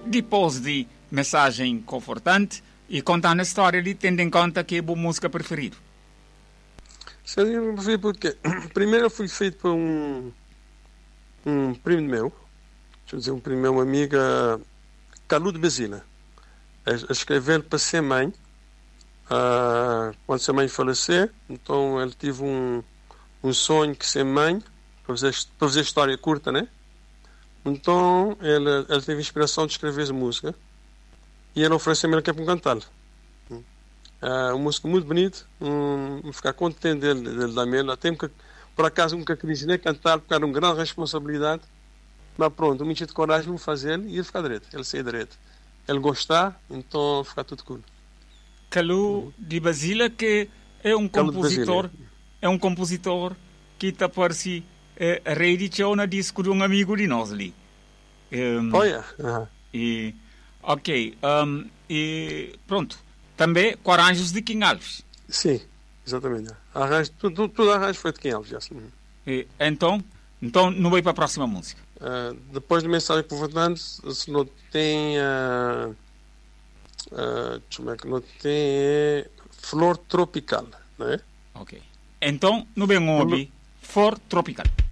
depois de mensagem confortante e contando a história de tendo em conta que é a boa música preferida. Sim, eu prefiro porque primeiro foi feito por um primo meu, deixa eu dizer, um primo meu, uma amiga, Calu de Basília, a escrever para ser mãe. Quando sua mãe falecer, então ele teve um sonho que ser mãe, para fazer história curta, né? Então ele teve inspiração de escrever música e ele ofereceu-me ele que é para cantar. Uma música muito bonita, ficar contente dele dar mesmo. Até que, por acaso nunca quis nem cantar porque era uma grande responsabilidade, mas pronto, me enchi de coragem de fazer e ele ficar direito, ele sair direito. Ele gostar, então fica tudo cool. Calu de Basília, que é um compositor que está parece reeditou na disco de um amigo de nós ali. E pronto, também com arranjos de King Alves. Sim, exatamente. Tudo arranjo foi de King Alves. Assim. Então não vai para a próxima música. Depois de mensagem confortante, se não tem deixa eu ver que não tem Flor Tropical, né? Ok. Então, não vem ouvir Flor Tropical.